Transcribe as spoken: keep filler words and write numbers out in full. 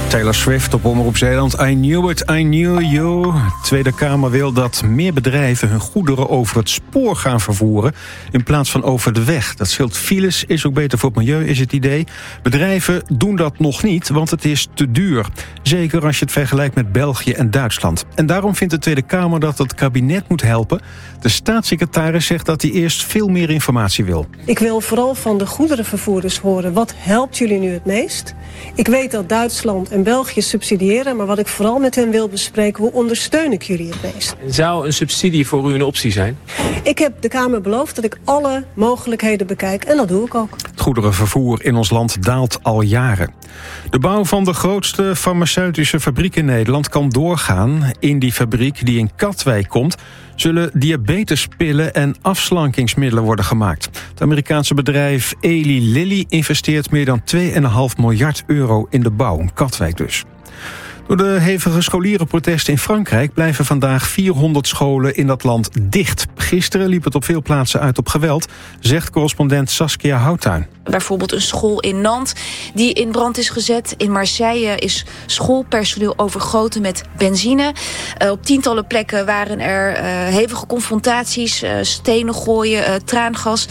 Taylor Swift op Omroep Zeeland. I knew it, I knew you. De Tweede Kamer wil dat meer bedrijven hun goederen over het spoor gaan vervoeren in plaats van over de weg. Dat scheelt files, is ook beter voor het milieu, is het idee. Bedrijven doen dat nog niet, want het is te duur. Zeker als je het vergelijkt met België en Duitsland. En daarom vindt de Tweede Kamer dat het kabinet moet helpen. De staatssecretaris zegt dat hij eerst veel meer informatie wil. Ik wil vooral van de goederenvervoerders horen. Wat helpt jullie nu het meest? Ik weet dat Duitsland en België subsidiëren, maar wat ik vooral met hen wil bespreken, hoe ondersteun ik jullie het meest? Zou een subsidie voor u een optie zijn? Ik heb de Kamer beloofd dat ik alle mogelijkheden bekijk en dat doe ik ook. Het goederenvervoer in ons land daalt al jaren. De bouw van de grootste farmaceutische fabriek in Nederland kan doorgaan. In die fabriek die in Katwijk komt, zullen diabetespillen en afslankingsmiddelen worden gemaakt. Het Amerikaanse bedrijf Eli Lilly investeert meer dan twee komma vijf miljard euro in de bouw, in Katwijk dus. Door de hevige scholierenprotesten in Frankrijk blijven vandaag vierhonderd scholen in dat land dicht. Gisteren liep het op veel plaatsen uit op geweld, zegt correspondent Saskia Houttuin. Bijvoorbeeld een school in Nantes die in brand is gezet. In Marseille is schoolpersoneel overgoten met benzine. Uh, op tientallen plekken waren er uh, hevige confrontaties, uh, stenen gooien, uh, traangas.